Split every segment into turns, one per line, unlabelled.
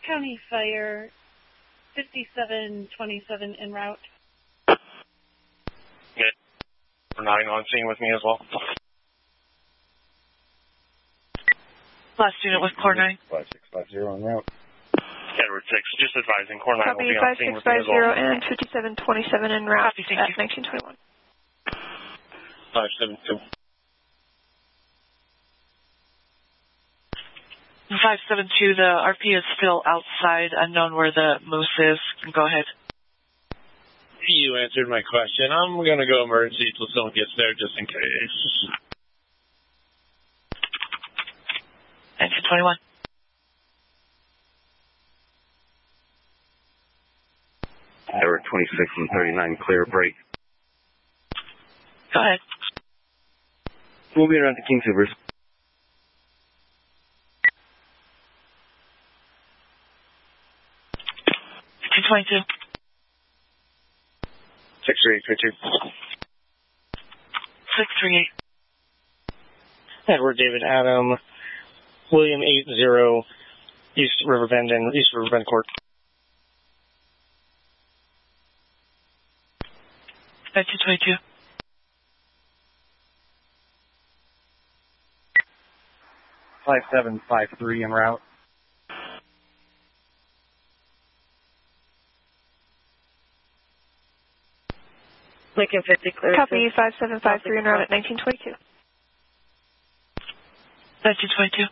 County Fire 5727 en route.
Yeah. We're nodding on scene with me as well.
Last unit was Core 9.
5650 en route.
Edward 6, just advising, Core 9
Copy,
will be on scene with me as well.
5650 and 5727 en route.
Copy, thank
at
you.
1921.
572.
572, the RP is still outside, unknown where the moose is. Go ahead.
You answered my question. I'm going to go emergency until someone gets there just in case.
1921.
Edward 26 and 39, clear break.
Go ahead.
We'll be around the King Silvers.
1922.
63832.
638.
Edward David Adam, William 80, East Riverbend and East Riverbend Court.
1922.
5753 en route.
Lincoln 50 clear.
Copy, 5753 en route at 1922.
1922.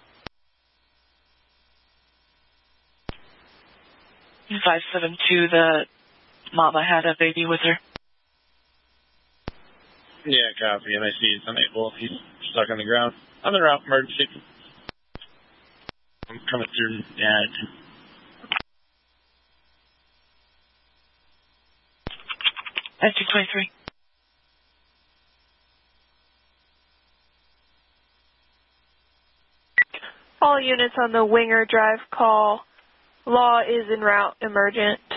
572, the mama had a baby with her.
Yeah, copy. And I see he's unable. He's stuck on the ground. On the route, emergency. I'm coming through, Dad.
1923.
All units on the Winger Drive call. Law is en route, emergent.